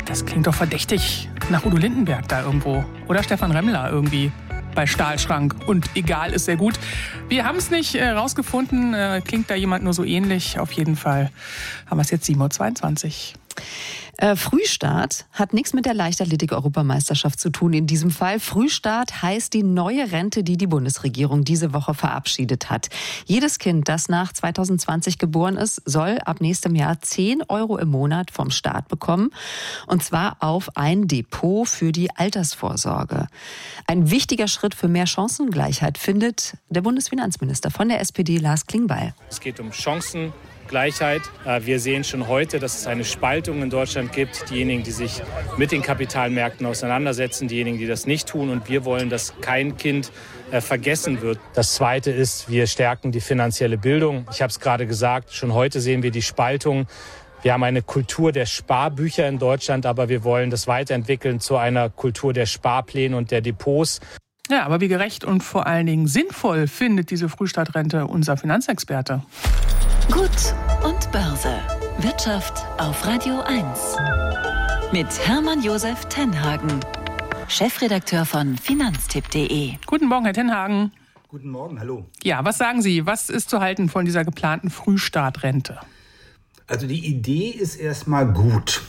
Das klingt doch verdächtig nach Udo Lindenberg da irgendwo. Oder Stefan Remmler irgendwie bei Stahlschrank. Und egal, ist sehr gut. Wir haben es nicht rausgefunden. Klingt da jemand nur so ähnlich? Auf jeden Fall haben wir es jetzt 7.22 Uhr. Frühstart hat nichts mit der Leichtathletik-Europameisterschaft zu tun in diesem Fall. Frühstart heißt die neue Rente, die die Bundesregierung diese Woche verabschiedet hat. Jedes Kind, das nach 2020 geboren ist, soll ab nächstem Jahr 10 Euro im Monat vom Staat bekommen. Und zwar auf ein Depot für die Altersvorsorge. Ein wichtiger Schritt für mehr Chancengleichheit, findet der Bundesfinanzminister von der SPD, Lars Klingbeil. Es geht um Chancengleichheit. Wir sehen schon heute, dass es eine Spaltung in Deutschland gibt. Diejenigen, die sich mit den Kapitalmärkten auseinandersetzen, diejenigen, die das nicht tun. Und wir wollen, dass kein Kind vergessen wird. Das Zweite ist, wir stärken die finanzielle Bildung. Ich habe es gerade gesagt, schon heute sehen wir die Spaltung. Wir haben eine Kultur der Sparbücher in Deutschland, aber wir wollen das weiterentwickeln zu einer Kultur der Sparpläne und der Depots. Ja, aber wie gerecht und vor allen Dingen sinnvoll findet diese Frühstartrente unser Finanzexperte. Gut und Börse. Wirtschaft auf Radio 1. Mit Hermann Josef Tenhagen, Chefredakteur von finanztipp.de. Guten Morgen, Herr Tenhagen. Guten Morgen, hallo. Ja, was sagen Sie? Was ist zu halten von dieser geplanten Frühstartrente? Also die Idee ist erstmal gut.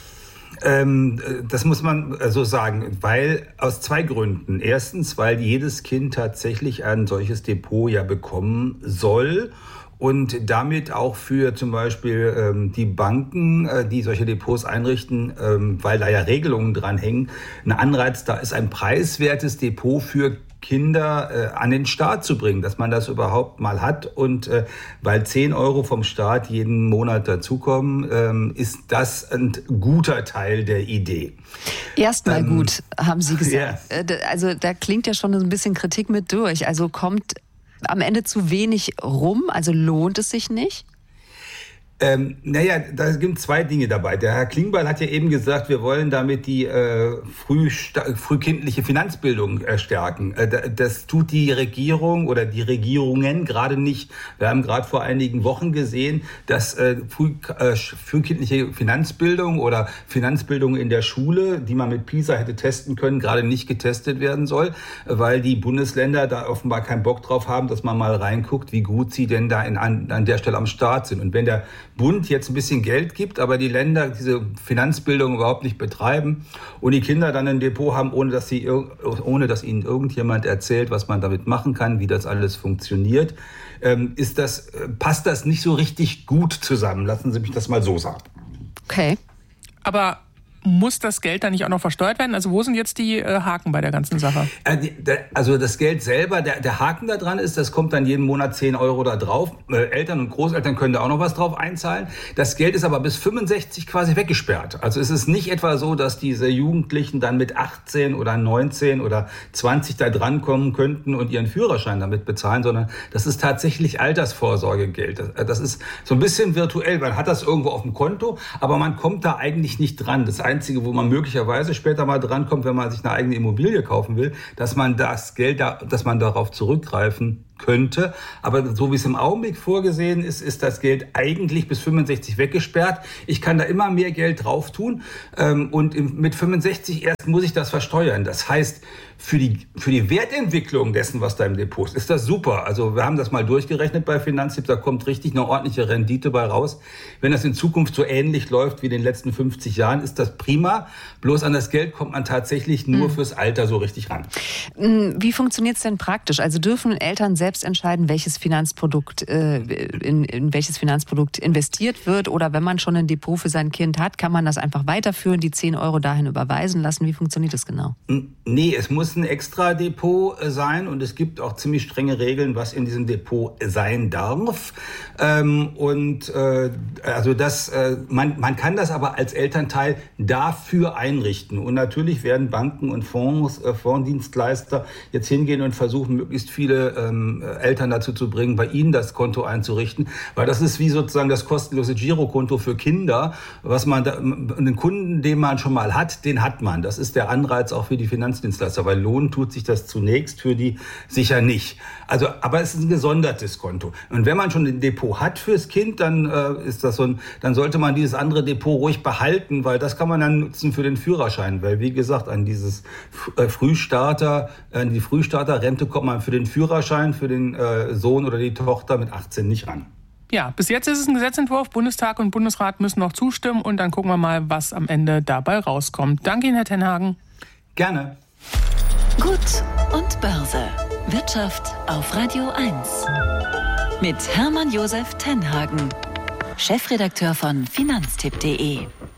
Das muss man so sagen, weil aus zwei Gründen. Erstens, weil jedes Kind tatsächlich ein solches Depot ja bekommen soll. Und damit auch für zum Beispiel die Banken, die solche Depots einrichten, weil da ja Regelungen dran hängen, ein Anreiz da ist, ein preiswertes Depot für Kinder an den Staat zu bringen, dass man das überhaupt mal hat. Und weil 10 Euro vom Staat jeden Monat dazukommen, ist das ein guter Teil der Idee. Erstmal gut, haben Sie gesagt. Ja. Also da klingt ja schon ein bisschen Kritik mit durch. Also kommt am Ende zu wenig rum? Also lohnt es sich nicht? Da sind zwei Dinge dabei. Der Herr Klingbeil hat ja eben gesagt, wir wollen damit die frühkindliche Finanzbildung stärken. Das tut die Regierung oder die Regierungen gerade nicht. Wir haben gerade vor einigen Wochen gesehen, dass frühkindliche Finanzbildung oder Finanzbildung in der Schule, die man mit PISA hätte testen können, gerade nicht getestet werden soll, weil die Bundesländer da offenbar keinen Bock drauf haben, dass man mal reinguckt, wie gut sie denn da an der Stelle am Start sind. Und wenn der Bund jetzt ein bisschen Geld gibt, aber die Länder diese Finanzbildung überhaupt nicht betreiben und die Kinder dann ein Depot haben, ohne dass ihnen irgendjemand erzählt, was man damit machen kann, wie das alles funktioniert, passt das nicht so richtig gut zusammen. Lassen Sie mich das mal so sagen. Okay. Aber muss das Geld dann nicht auch noch versteuert werden? Also wo sind jetzt die Haken bei der ganzen Sache? Also das Geld selber, der Haken da dran ist, das kommt dann jeden Monat 10 Euro da drauf. Eltern und Großeltern können da auch noch was drauf einzahlen. Das Geld ist aber bis 65 quasi weggesperrt. Also es ist nicht etwa so, dass diese Jugendlichen dann mit 18 oder 19 oder 20 da dran kommen könnten und ihren Führerschein damit bezahlen, sondern das ist tatsächlich Altersvorsorgegeld. Das ist so ein bisschen virtuell. Man hat das irgendwo auf dem Konto, aber man kommt da eigentlich nicht dran. Das Einzige, wo man möglicherweise später mal drankommt, wenn man sich eine eigene Immobilie kaufen will, dass man das Geld, dass man darauf zurückgreifen könnte. Aber so wie es im Augenblick vorgesehen ist, ist das Geld eigentlich bis 65 weggesperrt. Ich kann da immer mehr Geld drauf tun und mit 65 erst muss ich das versteuern. Das heißt, für die Wertentwicklung dessen, was da im Depot ist das super. Also wir haben das mal durchgerechnet bei Finanztipp, da kommt richtig eine ordentliche Rendite bei raus. Wenn das in Zukunft so ähnlich läuft wie in den letzten 50 Jahren, ist das prima. Bloß an das Geld kommt man tatsächlich nur fürs Alter so richtig ran. Wie funktioniert es denn praktisch? Also dürfen Eltern selbst entscheiden, welches Finanzprodukt in welches Finanzprodukt investiert wird? Oder wenn man schon ein Depot für sein Kind hat, kann man das einfach weiterführen, die 10 Euro dahin überweisen lassen? Wie funktioniert das genau? Nee, es muss ein extra Depot sein und es gibt auch ziemlich strenge Regeln, was in diesem Depot sein darf. Man kann das aber als Elternteil dafür einrichten. Und natürlich werden Banken und Fondsdienstleister jetzt hingehen und versuchen, möglichst viele Eltern dazu zu bringen, bei ihnen das Konto einzurichten, weil das ist wie sozusagen das kostenlose Girokonto für Kinder, was man einen Kunden, den man schon mal hat, den hat man. Das ist der Anreiz auch für die Finanzdienstleister, weil lohnen tut sich das zunächst für die sicher nicht. Also, aber es ist ein gesondertes Konto. Und wenn man schon ein Depot hat fürs Kind, dann ist das dann sollte man dieses andere Depot ruhig behalten, weil das kann man dann nutzen für den Führerschein, weil wie gesagt, an dieses die Frühstarterrente kommt man für den Führerschein, für den Sohn oder die Tochter mit 18 nicht ran. Ja, bis jetzt ist es ein Gesetzentwurf. Bundestag und Bundesrat müssen noch zustimmen und dann gucken wir mal, was am Ende dabei rauskommt. Danke Ihnen, Herr Tenhagen. Gerne. Gut und Börse. Wirtschaft auf Radio 1. Mit Hermann Josef Tenhagen, Chefredakteur von Finanztipp.de.